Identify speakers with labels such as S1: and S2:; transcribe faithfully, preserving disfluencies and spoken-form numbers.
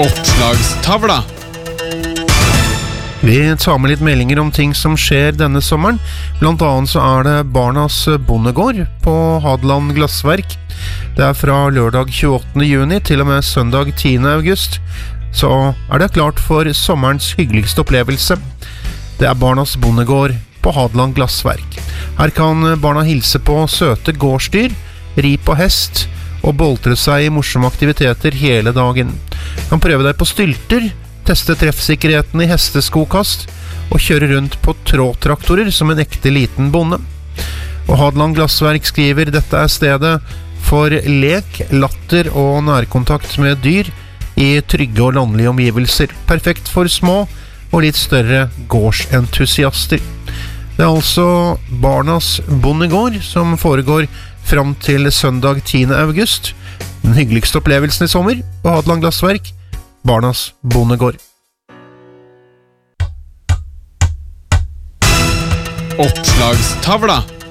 S1: Oppslagstavla.
S2: Vi tar med litt meldinger om ting som skjer denne sommeren. Blant annet så er det Barnas Bondegård på Hadeland Glassverk. Det er fra lørdag tjueåttende juni til og med søndag tiende august. Så er det klart for sommerens hyggeligste opplevelse. Det er Barnas Bondegård på Hadeland Glassverk. Her kan barna hilse på søte gårdsdyr, ri på hest og boltre seg i morsomme aktiviteter hele dagen. Kan prøve deg på stylter, teste treffsikkerheten i hesteskokast og kjøre rundt på trådtraktorer som en ekte liten bonde. Og Hadeland Glassverk skriver dette er stedet for lek, latter og nærkontakt med dyr i trygge og landlige omgivelser. Perfekt for små og litt større gårdsentusiaster. Det er altså Barnas Bondegård som foregår fram til søndag tiende august. Den hyggeligste opplevelsen i sommer på Hadeland Glassverk, Barnas Bondegård.
S1: Oppslagstavla.